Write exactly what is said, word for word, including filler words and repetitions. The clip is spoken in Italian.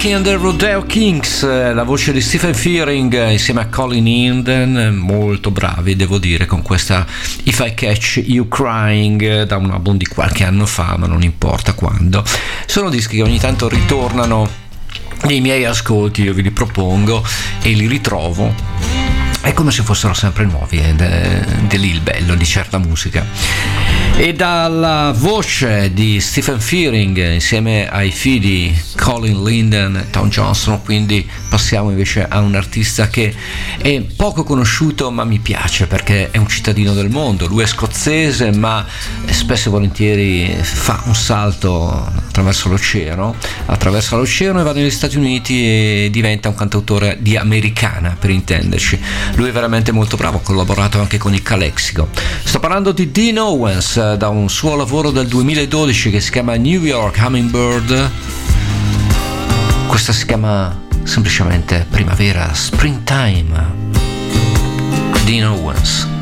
Lucky and the Rodeo Kings, la voce di Stephen Fearing insieme a Colin Linden, molto bravi devo dire con questa If I Catch You Crying da un album di qualche anno fa, ma non importa quando. Sono dischi che ogni tanto ritornano nei miei ascolti, io vi li propongo e li ritrovo, è come se fossero sempre nuovi, ed è lì il bello di certa musica. E dalla voce di Stephen Fearing insieme ai figli Colin Linden e Tom Johnson, quindi passiamo invece a un artista che è poco conosciuto ma mi piace perché è un cittadino del mondo. Lui è scozzese ma spesso e volentieri fa un salto attraverso l'oceano attraverso l'oceano e va negli Stati Uniti e diventa un cantautore di americana, per intenderci. Lui è veramente molto bravo, ha collaborato anche con il Calexico. Sto parlando di Dean Owens, da un suo lavoro del duemiladodici che si chiama New York Hummingbird. Questa si chiama semplicemente Primavera, Springtime. Dean Owens.